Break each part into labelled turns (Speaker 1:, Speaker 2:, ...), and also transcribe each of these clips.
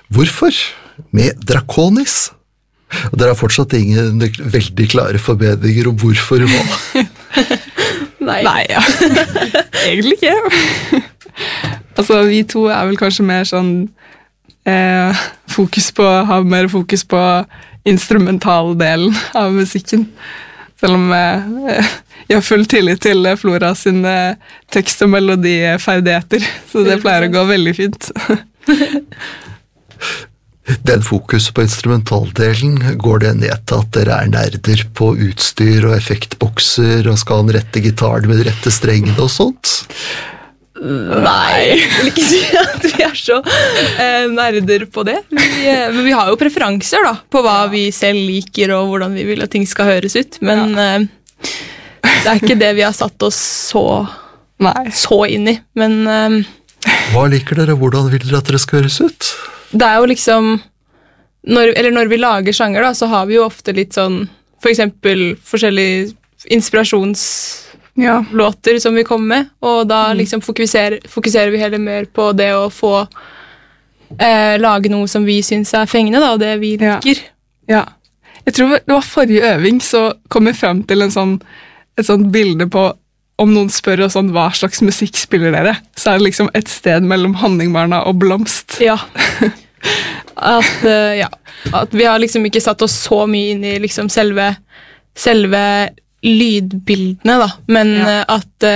Speaker 1: Hvorfor? Med Draconis. Og dere har fortsatt ingen veldig klare forbedringer om hvorfor hva.
Speaker 2: Nei, ja. Egentlig ikke. Altså, vi to vel kanskje mer sånn ha mer fokus på instrumentaldelen av musikken. Selv om jeg har full tillit til Flora sin tekst- og melodiferdigheter, så det pleier å gå veldig fint.
Speaker 1: Den fokus på instrumentaldelen, går det ned til at dere nerder på utstyr og effektbokser og skal ha den rette gitaren med de rette strengene og sånt?
Speaker 3: Nei, jeg vil ikke si at vi så nerder på det. Men vi har jo preferanser da, på hva vi selv liker og hvordan vi vil at ting skal høres ut. Men det ikke det vi har satt oss så inn i. Men
Speaker 1: hva liker dere? Hvordan vil dere at dere skal høres ut?
Speaker 3: Det jo liksom når vi lager sanger da, så har vi jo ofte litt sånn for eksempel forskjellige inspirasjonslåter som vi kommer med, og da liksom fokuserer vi heller mer på det å få lage noe som vi synes fengende da, og det vi liker.
Speaker 2: Ja. Jeg tror det var forrige øving så kom vi frem til et sånt bilde på om noen spør oss sånn, hva slags musikk spiller dere, så det liksom et sted mellom Honningbarna og Blomst.
Speaker 3: Ja. At vi har liksom ikke satt oss så mye inn i liksom selve lydbildene da, men at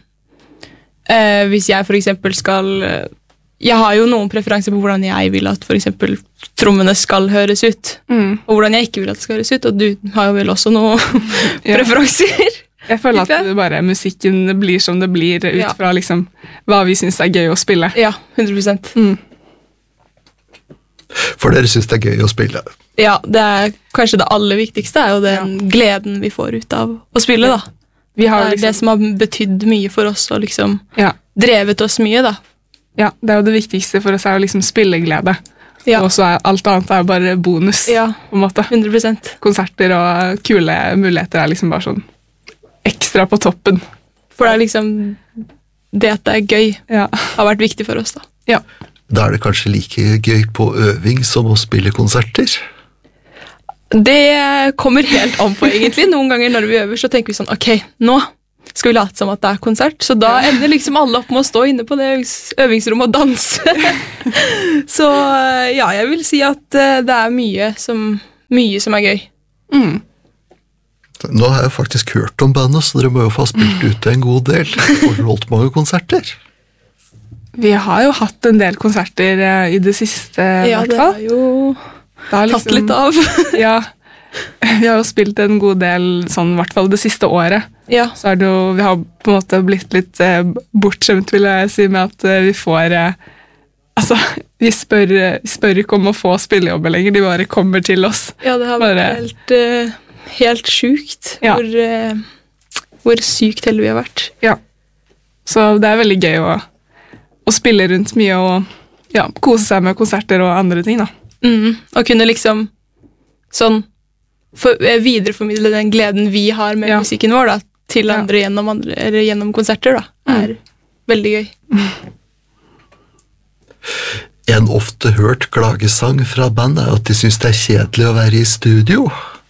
Speaker 3: hvis jeg for eksempel jeg har jo noen preferanser på hvordan jeg vil at for eksempel trommene skal høres ut, og hvordan jeg ikke vil at det skal høres ut, og du har jo vel også noen preferanser.
Speaker 2: Jeg føler at musikken blir som det blir ut fra liksom, hva vi synes gøy å spille.
Speaker 3: Ja, 100%.
Speaker 1: For dere synes det gøy å spille?
Speaker 3: Ja, det kanskje det aller viktigste jo den gleden vi får ut av å spille da. Det liksom, det som har betydd mye for oss og liksom drevet oss mye da.
Speaker 2: Ja, det jo det viktigste for oss jo liksom spilleglede. Ja. Og så alt annet bare bonus, på en måte.
Speaker 3: 100%.
Speaker 2: Konserter og kule muligheter liksom bare sånn ekstra på toppen.
Speaker 3: For det liksom det at det gøy har vært viktig for oss da.
Speaker 2: Ja.
Speaker 1: Da det kanskje like gøy på øving som å spille konserter?
Speaker 3: Det kommer helt an på egentlig. Noen ganger når vi øver så tenker vi sånn, ok, nå skal vi late som at det konsert, så da ender liksom alle opp med å stå inne på det øvingsrommet og danse. Så ja, jeg vil si at det mye som gøy.
Speaker 1: Nå har jeg faktisk hørt om bandet, så dere må jo få spilt ut en god del. Og holdt mange konserter.
Speaker 2: Vi har jo hatt en del konserter i det siste,
Speaker 3: ja, det har jo tatt litt av.
Speaker 2: Ja, vi har jo spilt en god del, sånn, i hvert fall det siste året.
Speaker 3: Ja.
Speaker 2: Så det jo, vi har på en måte blitt litt bortskjemt, vil jeg si, med at vi får altså, vi spør ikke om å få spillejobber lenger, de bare kommer til oss.
Speaker 3: Ja, det har vært helt sjukt hvor sykt heldig vi har vært. Ja.
Speaker 2: Så det veldig gøy å spille rundt mye og kose seg med konserter og andre ting da.
Speaker 3: Og kunne liksom sånn videreformidle den gleden vi har med musikken vår da, til andre gjennom konserter da, veldig gøy.
Speaker 1: En ofte hørt klagesang fra band at de synes det kjedelig å være i studio.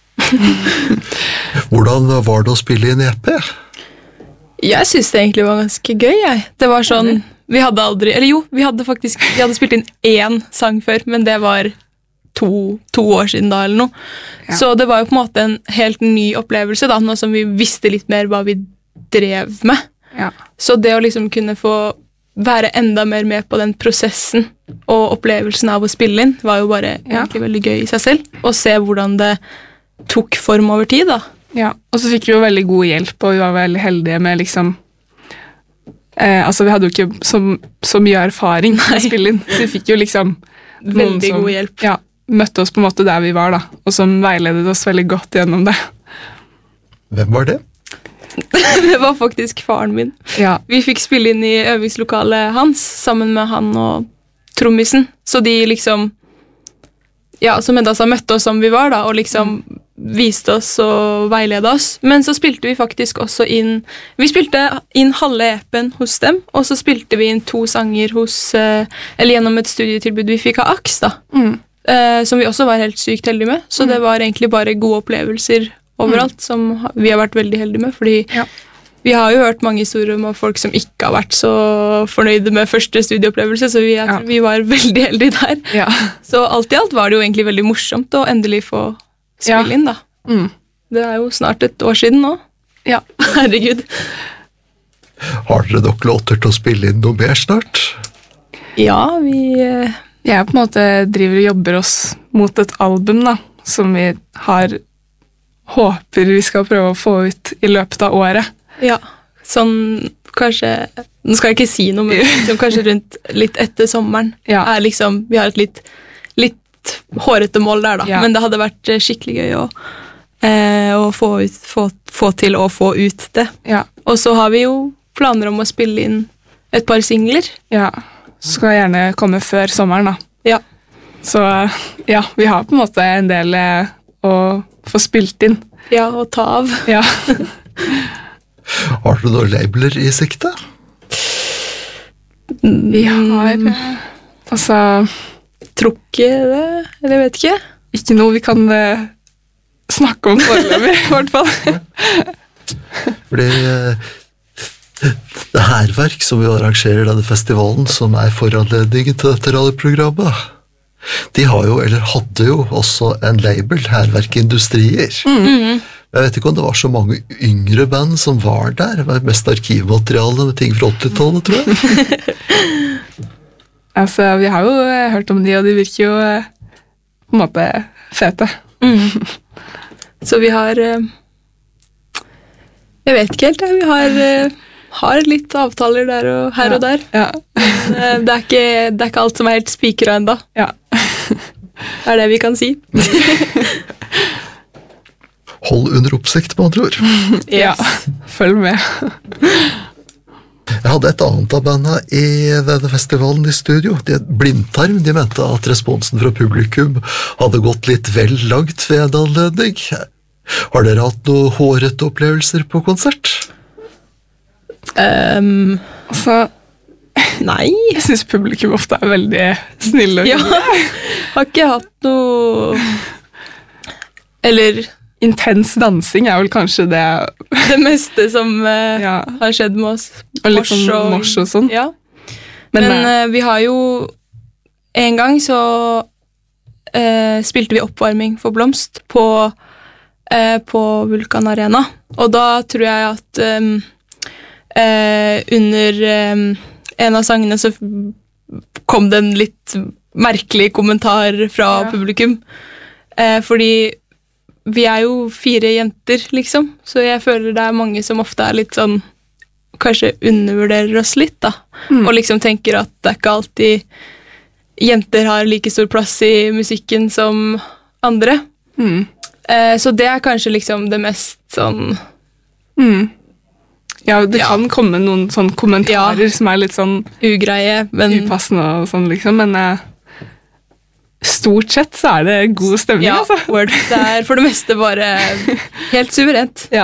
Speaker 1: Hvordan var det å spille i en EP?
Speaker 3: Jeg synes det egentlig var ganske gøy, jeg. Det var sånn, vi hadde spilt inn 1 sang før, men det var to år siden da, eller noe. Ja. Så det var jo på en måte en helt ny opplevelse da, nå som vi visste litt mer hva vi drev med. Ja. Så det å liksom kunne få være enda mer med på den prosessen og opplevelsen av å spille inn, var jo bare egentlig veldig gøy i seg selv. Og se hvordan det tok form over tid da.
Speaker 2: Ja, og så fikk vi jo veldig god hjelp, og vi var veldig heldige med liksom altså vi hadde jo ikke så mye erfaring med å spille inn, så vi fikk jo liksom
Speaker 3: veldig god hjelp.
Speaker 2: Ja, møtte oss på en måte der vi var da, og som veiledet oss veldig godt gjennom det.
Speaker 1: Hvem var det?
Speaker 3: Det var faktisk faren min.
Speaker 2: Ja.
Speaker 3: Vi fikk spille inn i øvingslokalet hans, sammen med han og trommisen, så de liksom som enda så møtte oss som vi var da, og liksom viste oss og veileda oss. Men så spilte vi faktisk også inn halve EP-en hos dem, og så spilte vi inn 2 sanger eller gjennom et studietilbud vi fikk av AKS, da. Som vi også var helt sykt heldige med. Så det var egentlig bare gode opplevelser overalt, som vi har vært veldig heldige med, fordi vi har jo hørt mange historier om folk som ikke har vært så fornøyde med første studieopplevelse, så vi var veldig heldige der. Ja. Så alt i alt var det jo egentlig veldig morsomt å endelig få spille inn, da. Det er jo snart et år siden nå. Ja, herregud.
Speaker 1: Har dere nok låter til å spille inn noe mer snart?
Speaker 3: Ja,
Speaker 2: Jeg på en måte driver og jobber oss mot et album, da, som vi håper vi skal prøve å få ut i løpet av året.
Speaker 3: Ja, sånn kanskje, nå skal jeg ikke si noe, men liksom, kanskje rundt litt etter sommeren. Er liksom, vi har et litt hårete mål der, da, men det hadde vært skikkelig gøy å få til å få ut det. Og så har vi jo planer om å spille inn et par singler.
Speaker 2: Ja, så skal jeg gjerne komme før sommeren, da.
Speaker 3: Ja.
Speaker 2: Så ja, vi har på en måte en del å få spilt inn.
Speaker 3: Ja, og ta av.
Speaker 2: Ja.
Speaker 1: Har du noen labeler i sikte?
Speaker 2: Vi har
Speaker 3: trukket det, eller jeg vet ikke.
Speaker 2: Ikke noe vi kan snakke om foreløpig, i hvert fall.
Speaker 1: Fordi det hærverk som vi arrangerer denne festivalen, som foranledningen til dette radioprogrammet, de har jo, eller hadde jo også en label, Hærverk Industrier. Jeg vet ikke om det var så mange yngre band som var der. Det var mest arkivmateriale med ting fra 80-tallet, tror jeg.
Speaker 2: Altså, vi har jo hørt om de, og de virker jo på en måte fete.
Speaker 3: Så vi har jeg vet ikke helt, vi har litt avtaler der og her og der.
Speaker 2: Ja.
Speaker 3: Men det er ikke alt som helt spikret enda.
Speaker 2: Ja.
Speaker 3: Det er det vi kan si.
Speaker 1: Hold under oppsikt, med andre ord.
Speaker 2: Ja, følg med.
Speaker 1: Jeg hadde et annet av bandet i denne festivalen i studio. Blindtarm, de mente at responsen fra publikum hadde gått litt vel langt ved en anledning. Har dere hatt noen hårete opplevelser på konsert?
Speaker 2: Altså,
Speaker 3: nei.
Speaker 2: Jeg synes publikum ofte veldig snille.
Speaker 3: Ja, har ikke hatt noe. Eller
Speaker 2: intens dansing vel kanskje det
Speaker 3: meste som har skjedd med oss.
Speaker 2: Og litt sånn mors og sånn.
Speaker 3: Ja. Men vi har jo en gang så spilte vi oppvarming for Blomst på Vulkan Arena. Og da tror jeg at under en av sangene så kom det en litt merkelig kommentar fra publikum. Fordi vi jo 4 jenter, liksom. Så jeg føler det mange som ofte litt sånn, kanskje undervurderer oss litt, da. Og liksom tenker at det ikke alltid jenter har like stor plass i musikken som andre. Så det kanskje liksom det mest sånn
Speaker 2: Ja, det kan komme noen sånne kommentarer som litt sånn
Speaker 3: ugreie, men
Speaker 2: upassende og sånn, liksom, men stort sett så det god stemning, altså.
Speaker 3: Word. Det for det meste bare helt suverent.
Speaker 2: Ja.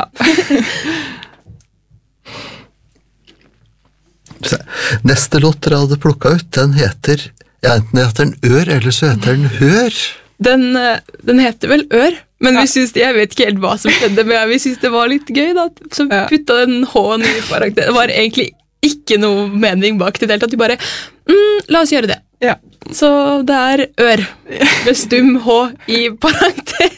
Speaker 1: Neste låt dere hadde plukket ut, den heter, enten heter den Ør, eller så heter den Hør.
Speaker 3: Den heter vel Ør, men vi synes, jeg vet ikke helt hva som skjedde, men vi synes det var litt gøy da, så putta den H-en i karakter. Det var egentlig ikke noe mening bak det, at vi bare, la oss gjøre det.
Speaker 2: Ja.
Speaker 3: Så det Ør, med stum H i parentes.